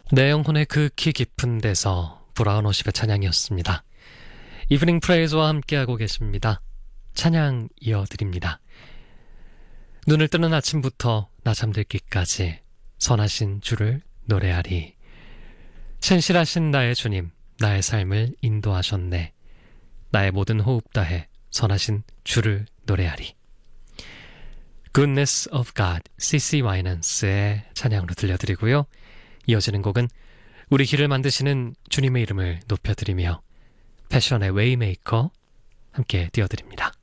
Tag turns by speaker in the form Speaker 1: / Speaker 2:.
Speaker 1: 내 영혼의 극히 깊은 데서 브라운 오십의 찬양이었습니다. 이브닝 프레이즈와 함께하고 계십니다. 찬양 이어드립니다. 눈을 뜨는 아침부터 나 잠들기까지 선하신 주를 노래하리. 신실하신 나의 주님, 나의 삶을 인도하셨네. 나의 모든 호흡 다해 선하신 주를 노래하리. Goodness of God, C.C. 와이넌스의 찬양으로 들려드리고요. 이어지는 곡은 우리 길을 만드시는 주님의 이름을 높여드리며 패션의 웨이메이커 함께 띄워드립니다.